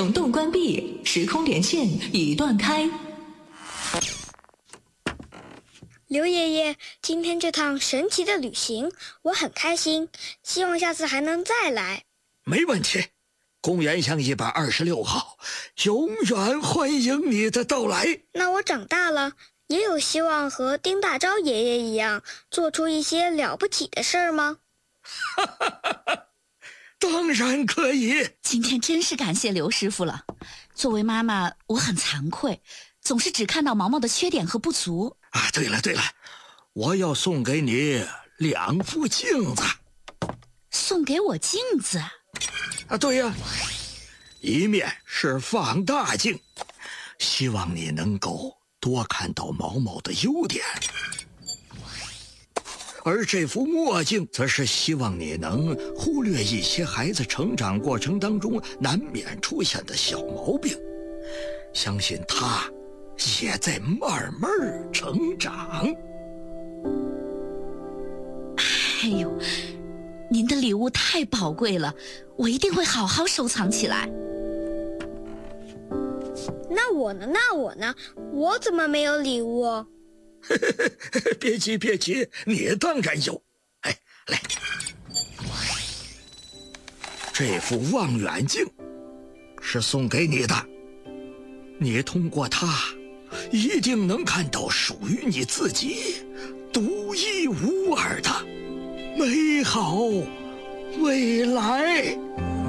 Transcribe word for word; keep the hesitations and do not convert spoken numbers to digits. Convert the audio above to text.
虫洞关闭，时空连线已断开。 刘爷爷，今天这趟神奇的旅行我很开心，希望下次还能再来。 没问题，公园巷一百二十六号永远欢迎你的到来。 那我长大了也有希望和丁大钊爷爷一样做出一些了不起的事儿吗？ 当然可以。 今天真是感谢刘师傅了。作为妈妈，我很惭愧，总是只看到毛毛的缺点和不足。 啊，对了对了，我要送给你两副镜子。 送给我镜子？ 啊，对呀，一面是放大镜，希望你能够多看到毛毛的优点。而这副墨镜则是希望你能忽略一些孩子成长过程当中难免出现的小毛病，相信他也在慢慢成长。 哎呦，您的礼物太宝贵了，我一定会好好收藏起来。 那我呢？那我呢？我怎么没有礼物？ 别急别急，你当然有。哎，来，这副望远镜是送给你的，你通过它一定能看到属于你自己独一无二的美好未来。